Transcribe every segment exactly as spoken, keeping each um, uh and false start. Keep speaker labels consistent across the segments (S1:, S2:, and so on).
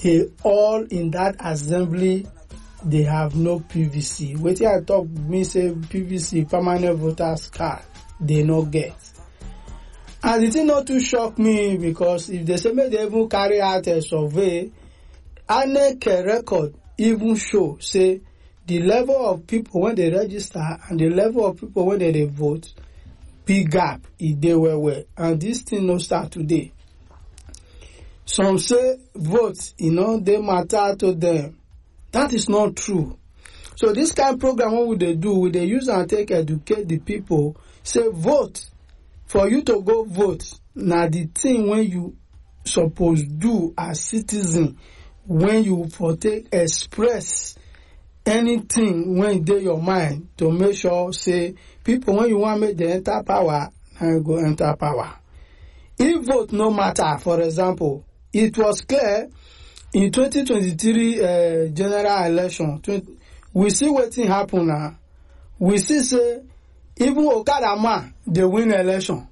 S1: he all in that assembly they have no P V C. Wetin I talk me say P V C, permanent voters card, they no get. And the thing not too shock me, because if they say make they even carry out a survey, I N E C record even show say the level of people when they register and the level of people when they, they vote, big gap e dey well well. And this thing no start today. Some say vote, you know, they matter to them. That is not true. So this kind of program, what would they do? Would they use and take educate the people? Say vote. For you to go vote, now the thing when you suppose do as citizen, when you for take express anything when dey your mind to make sure say people when you want make they enter power, and go enter power. If vote no matter, for example, it was clear in twenty twenty-three uh, general election, twenty, we see wetin happen now. We see say even Okada man they win election.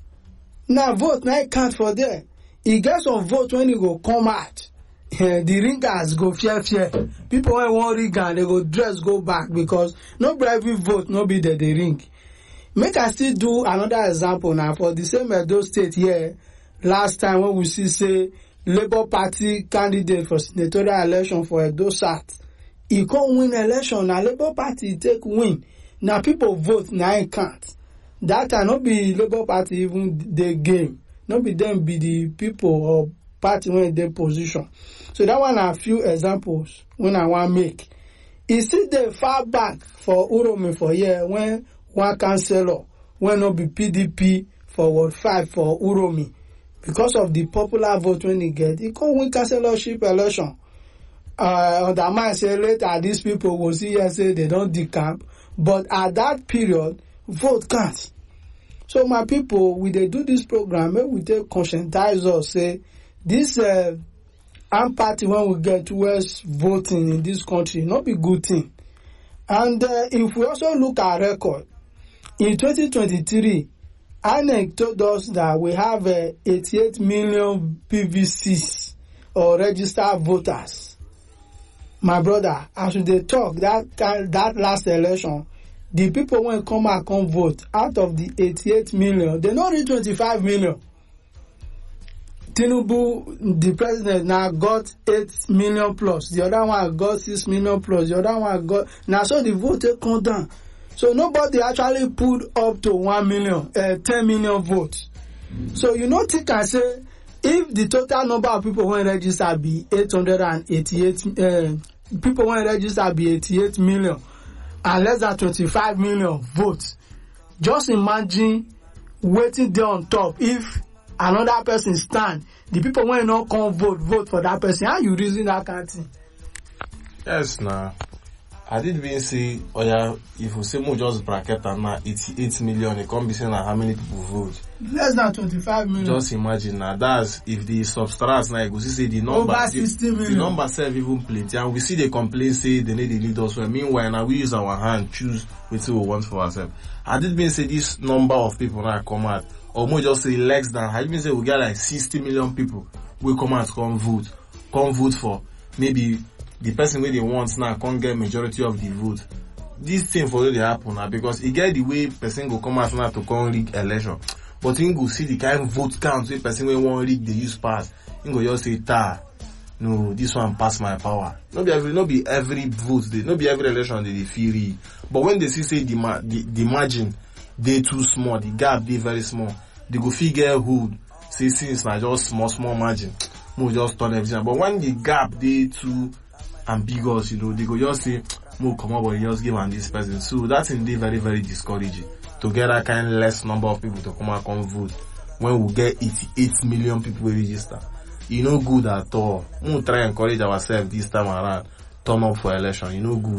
S1: Now vote now count for there. He get some vote when he go come out. Uh, the ringers go fear fear. People when want ring and they go dress go back, because no every vote no be there they ring. Make I still do another example now for the same Edo State here. Last time when we see say Labour Party candidate for senatorial election for Edo South, he can't win election. Now Labour Party take win. Now people vote now it can't. That time not be Labour Party even the game. Not be them be the people or party when they position. So that one are a few examples when I want make. It's still the far back for Uromi for here when one councillor when not be P D P for Ward five for Uromi. Because of the popular vote when he get, he can't win councillorship election. Uh, on the mind say later these people will see here say they don't decamp, but at that period vote counts. So my people, we they do this program, maybe we take conscientize us say this uh, armed party when we get towards voting in this country not be good thing. And uh, if we also look at record in twenty twenty-three, I N E C told us that we have uh, eighty-eight million P V Cs or registered voters. My brother, as they talk that that last election, the people when come and come vote out of the eighty-eight million, they not reach twenty-five million. Tinubu, the president, now got eight million plus. The other one got six million plus. The other one got now so the vote come down. So nobody actually put up to one million, uh, ten million votes. So you know, think and say if the total number of people when register be eight hundred eighty-eight, uh, people when register be eighty-eight million, and less than twenty-five million votes. Just imagine waiting there on top. If another person stand, the people when not come vote, vote for that person. How you reason that kind of thing?
S2: Yes, nah. I did even say, oh yeah, if we say more just bracket and now eighty-eight million, it can't be saying how many people vote.
S1: Less than twenty-five million.
S2: Just imagine now. That's if the subtract now, we see the number.
S1: Over sixty million.
S2: The number self even plenty, and we see the complaint say they need the leaders. Well, meanwhile, now we use our hand choose what we want for ourselves. I did even say this number of people now come out, or more just say less than. I did say we get like sixty million people will come out come vote, come vote for maybe. The person where they want now can't get majority of the vote. This thing for they happen now because it get the way person go come out now to come rig election. But you go see the kind of vote count where person where want rig they use pass. You go just say ta. No, this one pass my power. Not be every, not be every vote they, not be every election they, they feel rig. But when they see say the the, the margin they too small, the gap they very small, they go figure who say since now just small small margin, we just turn everything. But when the gap they too ambiguous, you know, they go just say, more come up, but just give on this person. So that's indeed very, very discouraging to get that kind of less number of people to come and come vote when we get eighty-eight million people register. You know, good at all. We'll try and encourage ourselves this time around, turn up for election. You know, good.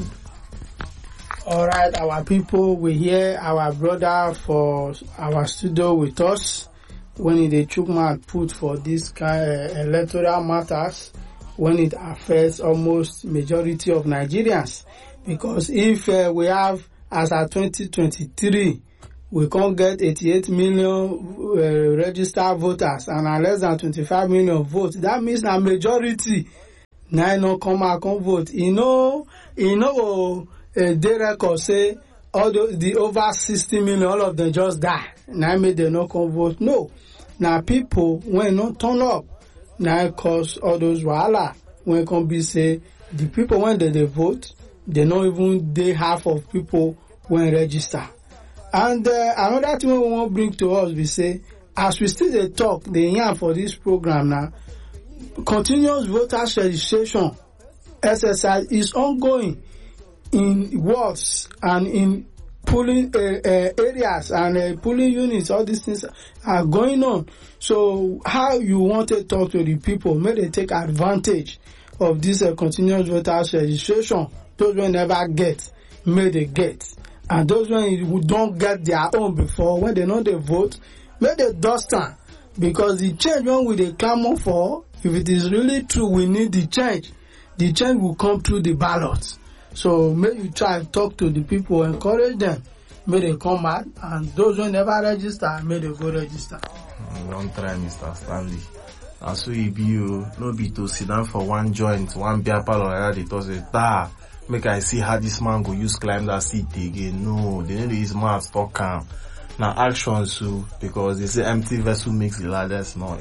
S1: All right, our people, we hear our brother for our studio with us when they took my put for this kind of electoral matters. When it affects almost majority of Nigerians. Because if uh, we have, as at twenty twenty-three, we can't get eighty-eight million uh, registered voters and less than twenty-five million votes, that means a majority Now no come out, come vote. You know, you know, uh, they record say all the, the over sixty million, all of them just die. Now make they no come vote. No. Now people when not turn up, now cause all those wahala. When come be say the people when they, they vote, they not even they half of people when register. And uh, another thing we want to bring to us, we say, as we still they talk, the yarn for this program now, continuous voters registration exercise is ongoing in wards and in polling uh, uh, areas and uh, polling units. All these things are going on. So how you want to talk to the people, may they take advantage of this uh, continuous voters registration. Those who never get, may they get. And those who don't get their own before, when they know they vote, may they dust them. Because the change when we they clamor for, if it is really true, we need the change. The change will come through the ballots. So may you try and talk to the people, encourage them. May they come out, and those who never register, may they go register.
S2: Don't try, Mister Stanley. As we be you, no be to sit down for one joint, one beer parlor, like that, they toss it, da. Make I see how this man go use climb that seat again. No, they need his mouth stop calm. Now actions too, because they say empty vessel makes the loudest noise.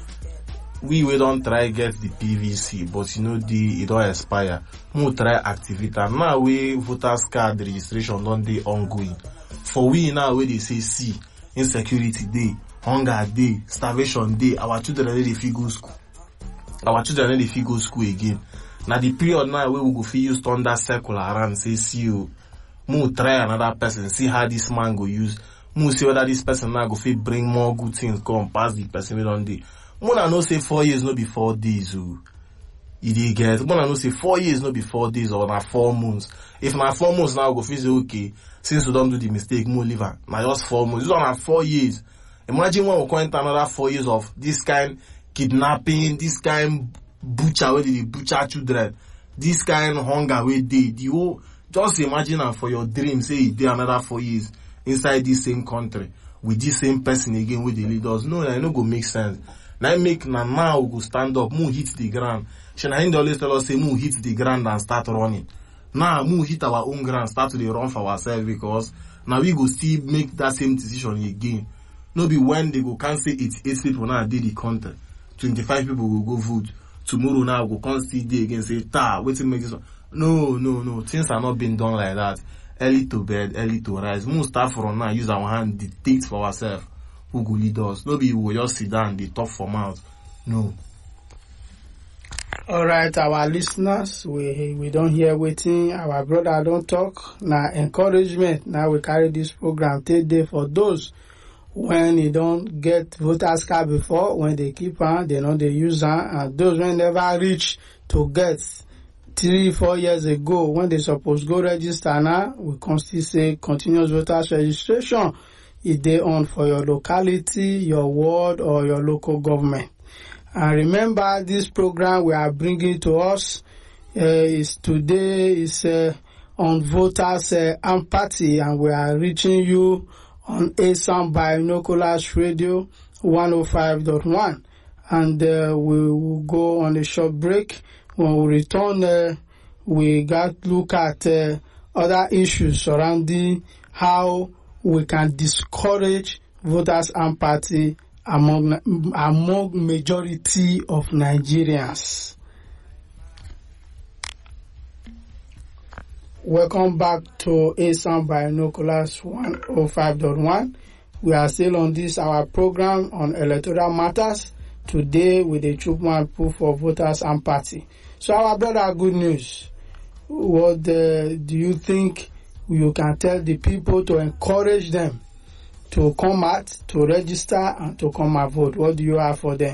S2: We we don't try get the P V C, but you know the it don't expire. We try activate and now we voters card registration don't they ongoing. For we now where they say see insecurity day, hunger day, starvation day, our children they fit go school. Our children they fit go school again. Now the period now where we go fit use thunder circle around say see you, we try another person, see how this man go use. We see whether this person now go fit bring more good things come past the person we don't do. Mona no say four years no be four days. Oh, you dey get. Mona no say four years no be four days or na four months. If na four months now go feel say okay, since we don't do the mistake, more leave am. Na just four months. This one na four years. Imagine when we come into another four years of this kind kidnapping, this kind butcher where they butcher children, this kind hunger where they the whole. Just imagine am for your dream. Say it dey another four years inside this same country with this same person again with the leaders. No, that no go make sense. Now make na now we go stand up, move hit the ground. Shana always tell us say move hit the ground and start running. Now move hit our own ground, start to dey run for ourselves because now we go still make that same decision again. No be when they go can't say eighty-eight people now did the country. twenty-five people will go vote. Tomorrow now go can't see day again say ta wait till make this one. No, no, no. Things are not being done like that. Early to bed, early to rise. Move start from now, use our hand, dictate for ourselves. Who go lead us? No be we will just sit down, they talk for mouth. No.
S1: All right, our listeners, we we don't hear waiting. Our brother don't talk. Now encouragement. Now we carry this program take day for those when you don't get voters card before, when they keep on, they know they use on, and those when never reach to get three, four years ago when they supposed go register now, we can still say continuous voters registration. Is they on for your locality, your ward, or your local government. And remember, this program we are bringing to us uh, is today is uh, on voters uh, empathy, and we are reaching you on A S A M Binoculars Radio one oh five point one. And uh, we will go on a short break. When we return, uh, we got to look at uh, other issues surrounding how we can discourage voters' empathy among among majority of Nigerians. Welcome back to A S A M Binoculars one oh five point one. We are still on this our program on electoral matters. Today with the Chukman proof of voters' empathy. So our brother, good news. What uh, do you think you can tell the people to encourage them to come out, to register, and to come and vote? What do you have for them?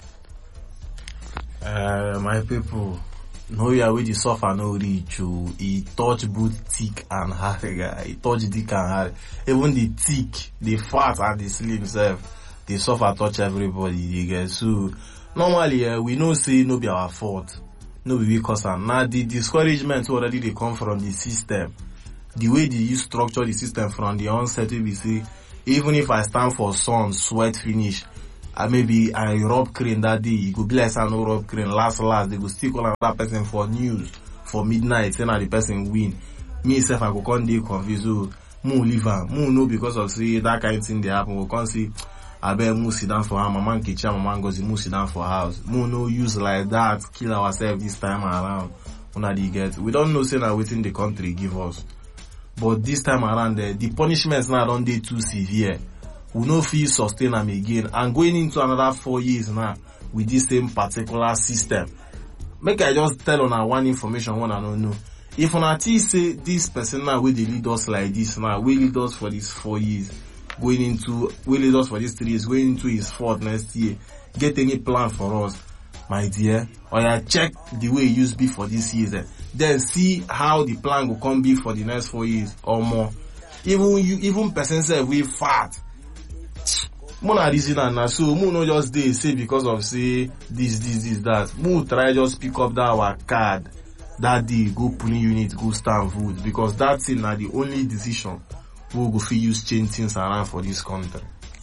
S2: Uh, my people, no yeah with the suffer no reach you. He touch both thick and hard, guy. He touch thick and hard. Even the thick, the fat and the slim self, the suffer touch everybody. You get so normally uh, we know say no be our fault, no be because and now the discouragement already they come from the system. The way they use structure the system from the onset, we say even if I stand for sun, sweat finish, uh, maybe I rob crane that day, you go be like I no rob crane. Last last, they go still call another person for news for midnight, saying that the person win. Me self, I go come dey confused. So, mo leave am, mo know because of say that kind of thing they happen. We can't see. I bet mo sit down for her, mama kitchen, mama goes, mo sit down for house. Mo no use like that, kill ourselves this time around. Una dey get. We don't know say na wetin the country give us. But this time around, the, the punishments now don't dey too severe. We no fit sustain them again. And going into another four years now with this same particular system. Make I just tell on one information one I don't know. If una think say this person now will lead us like this now, will lead us for these four years, going into, will lead us for these three years, going into his fourth next year, get any plan for us, my dear, or ya check the way it used to be for this year, then, then see how the plan will come be for the next four years or more. Even you, even person say we fat. Mona reason and na so, mo no just dey say because of say this, this, this, that. Mo try just pick up that our card, that day, go polling unit, go stand vote, because that thing na the only decision we go fit use change things around for this country.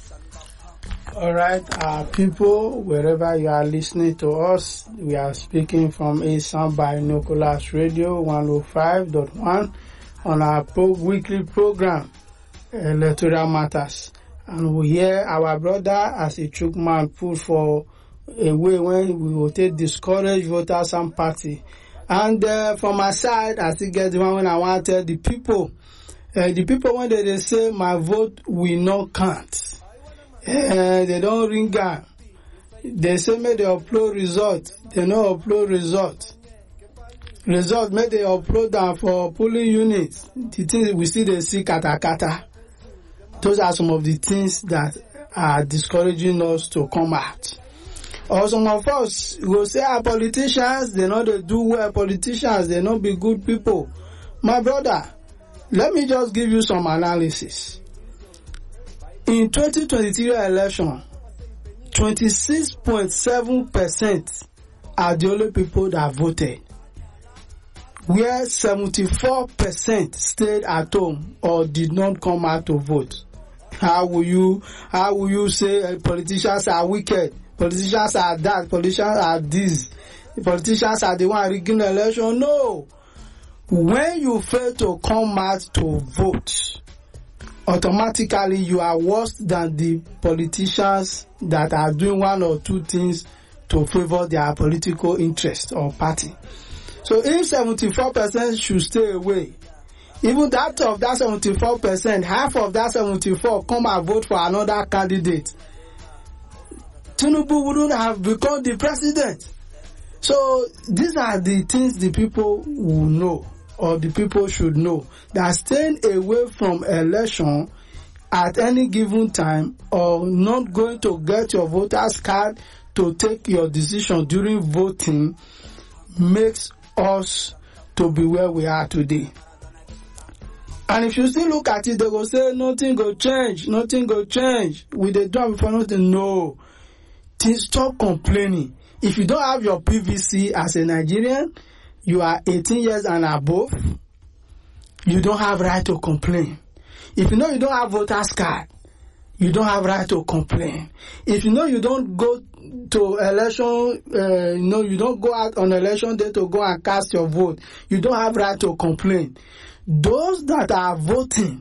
S1: Alright, uh, people, wherever you are listening to us, we are speaking from Asan Binoculars Radio one oh five point one on our pro- weekly program, Electoral Matters. And we hear our brother as a chook man put for a way when we will take discourage voters and party. And uh, from my side, I still get the one when I want to tell the people, uh, the people when they, they say my vote will not count. Uh, they don't ring out. They say may they upload result. They no upload result. Result may they upload them for polling units. The things we see they see kata kata. Those are some of the things that are discouraging us to come out. Or some of us will say our politicians, they know they do well. Politicians, they not be good people. My brother, let me just give you some analysis. In twenty twenty-three election, twenty-six point seven percent are the only people that voted, where seventy-four percent stayed at home or did not come out to vote. How will you, how will you say uh, politicians are wicked? Politicians are that, politicians are this, politicians are the one rigging the election? No. When you fail to come out to vote, automatically you are worse than the politicians that are doing one or two things to favor their political interest or party. So if seventy-four percent should stay away, even that of that seventy-four percent, half of that seventy-four come and vote for another candidate, Tinubu wouldn't have become the president. So these are the things the people will know, or the people should know, that staying away from election at any given time, or not going to get your voter's card to take your decision during voting, makes us to be where we are today. And if you still look at it, they will say nothing go change, nothing go change. We dey do before nothing. No. Stop complaining. If you don't have your P V C as a Nigerian, you are eighteen years and above, you don't have right to complain. If you know you don't have voter's card, you don't have right to complain. If you know you don't go to election, uh, you know you don't go out on election day to go and cast your vote, you don't have right to complain. Those that are voting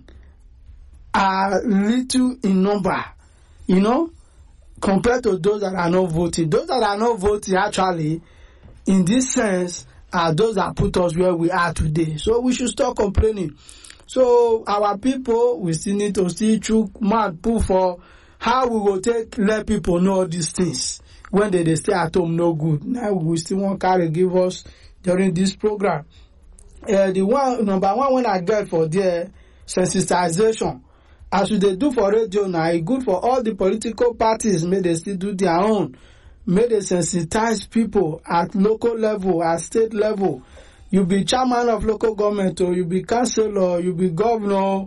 S1: are little in number, you know, compared to those that are not voting. Those that are not voting, actually, in this sense, are those that put us where we are today. So we should stop complaining. So our people, we still need to see through mad pull for how we will take let people know all these things when they, they stay at home no good. Now we still want to give us during this program. Uh, the one number one when I get for the sensitization, as we they do for radio now, it's good for all the political parties. May they still do their own. May they sensitize people at local level, at state level. You be chairman of local government, or you be councillor, you be governor,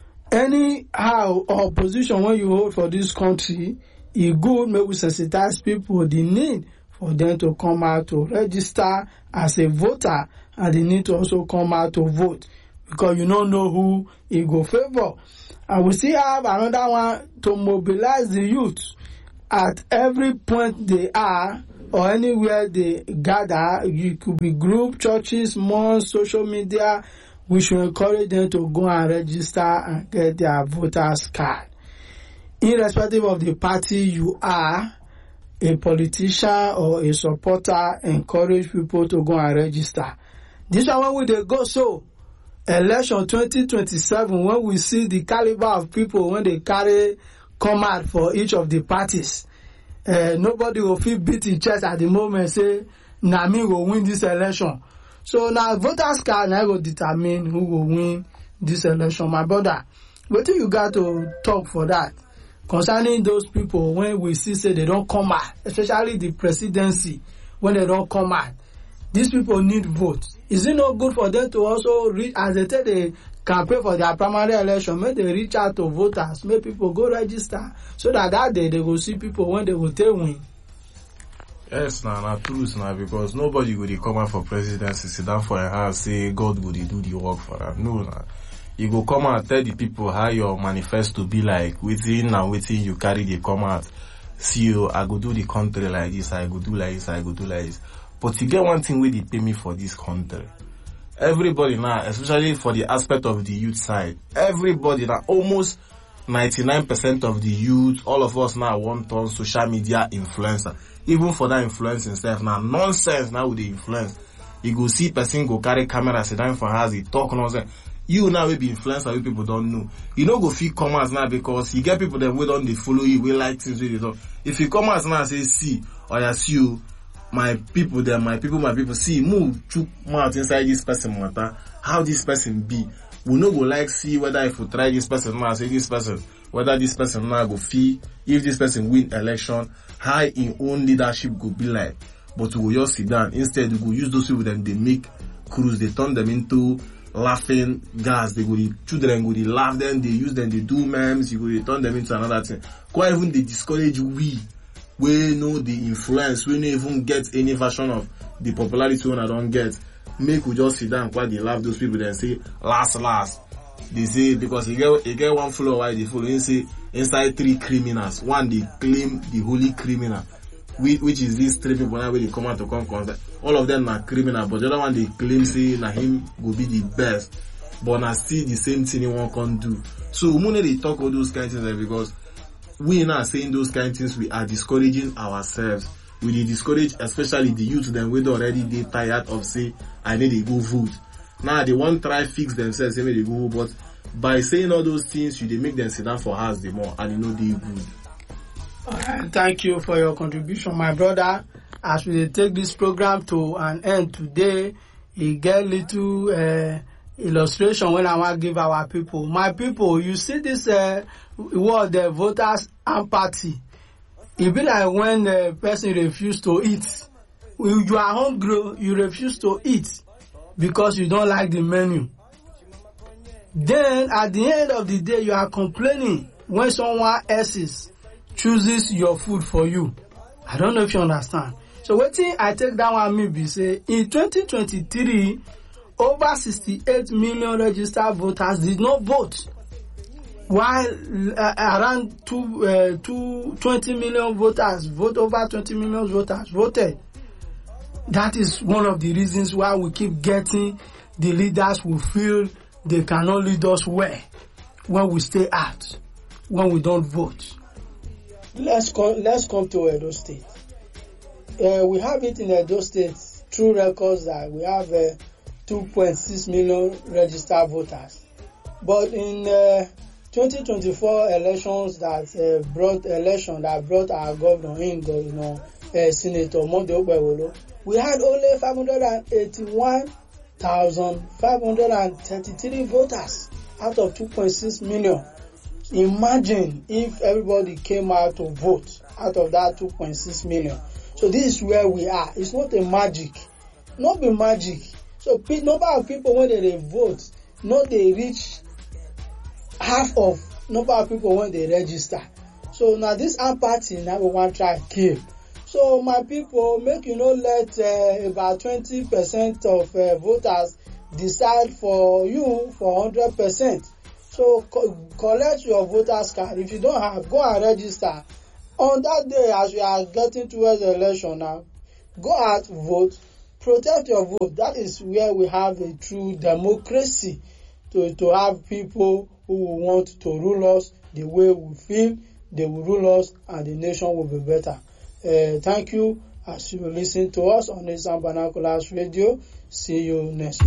S1: anyhow or position when you hold for this country, it's good. May we sensitize people the need for them to come out to register as a voter, and they need to also come out to vote, because you don't know who it go favor. And we still have another one to mobilize the youth. at every point they are or anywhere they gather, you could be group, churches, malls, social media, we should encourage them to go and register and get their voters card. Irrespective of the party you are, a politician or a supporter, encourage people to go and register. This one when we dey go so, election twenty twenty-seven, when we see the caliber of people when they carry come out for each of the parties, uh, nobody will feel beat in chest at the moment, say, na me will win this election. So now voters card now will determine who will win this election. My brother, what do you got to talk for that? Concerning those people, when we see say they don't come out, especially the presidency, when they don't come out, these people need votes. Is it not good for them to also reach, as they say they campaign for their primary election, make they reach out to voters, make people go register, so that that day they will see people when they will take win.
S2: Yes, na na truth na, because nobody go dey come out for presidency, sit down for a house, say God go dey do the work for them. No, na. You go come out, tell the people how your manifesto be like, wetin and wetin you carry dey come out. See you, I go do the country like this, I go do like this, I go do like this. But you get one thing where they pay me for this country. Everybody now, especially for the aspect of the youth side, everybody now, almost ninety-nine percent of the youth, all of us now want on social media influencer. Even for that influence itself, now nonsense now with the influence. You go see person go carry camera, sit down for house, he talk nonsense. You now will be influencer, we people don't know. You don't go feel come out now because you get people that we don't they follow you, we like things we don't. If you come out now and say, see, or you see you, my people there, my people, my people, see, move, chook mouth inside this person matter, how this person be. We no go like see whether if we try this person now, say this person, whether this person now go fee, if this person win election, how in own leadership go be like. But we will just sit down. Instead, we go use those people then they make crews, they turn them into laughing gas. They go, the children go, they laugh them, they use them, they do memes, you go, they turn them into another thing. Quite even they discourage we, we know the influence, we don't even get any version of the popularity when I don't get. Make we just sit down, quite they laugh those people, then say, last, last. They say, because you get, you get one follower, why they follow, you say, inside three criminals. One, they claim the holy criminal, which is these three people now where they come out to come concert. All of them are criminal, but the other one they claim say na him will be the best. But na still the same thing he won't can do. So when they talk all those kind of things, because we now saying those kind of things, we are discouraging ourselves. We dey discourage especially the youth them we already they tired of say I need to go vote. Now they want try fix themselves, say they go, but by saying all those things, you they make them sit down for house the more and you know they good.
S1: Alright, thank you for your contribution, my brother. As we take this program to an end today, you get little uh, illustration when I want to give our people. My people, you see this uh, word, the voters empathy. It be like when the person refuse to eat. When you are hungry, you refuse to eat because you don't like the menu. Then at the end of the day, you are complaining when someone else chooses your food for you. I don't know if you understand. So what thing I take that one me be say in twenty twenty-three, over sixty-eight million registered voters did not vote, while uh, around two, uh, two, twenty million voters vote over twenty million voters voted. That is one of the reasons why we keep getting the leaders who feel they cannot lead us well when we stay out, when we don't vote. Let's come, let's come to Edo State. Uh, we have it in Edo State through records that we have uh, two point six million registered voters. But in uh, twenty twenty-four elections that uh, brought election that brought our governor in, Governor uh, Senator Monday Okpebholo, we had only five hundred eighty-one thousand five hundred thirty-three voters out of two point six million. Imagine if everybody came out to vote out of that two point six million. So this is where we are. It's not a magic. Not be magic. So number of people when they vote, not they reach half of number of people when they register. So now this apathy now we want to try to kill. So my people, make you know let uh, about twenty percent of uh, voters decide for you for one hundred percent. So co- collect your voters card. If you don't have, go and register. On that day, as we are getting towards the election now, go out, vote, protect your vote. That is where we have a true democracy, to, to have people who will want to rule us the way we feel they will rule us, and the nation will be better. Uh, thank you as you listen to us on Eastern Binoculars Radio. See you next week.